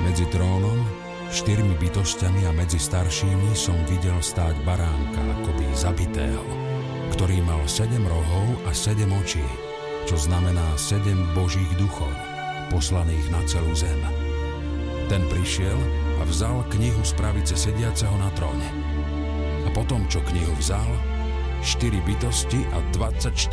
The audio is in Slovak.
Medzi trónom, 4 bytostiami a medzi staršími som videl stáť baránka akoby zabitého, ktorý mal 7 rohov a 7 očí, čo znamená 7 božích duchov, poslaných na celú zem. Ten prišiel a vzal knihu z pravice sediaceho na tróne. A potom, čo knihu vzal, 4 bytosti a 24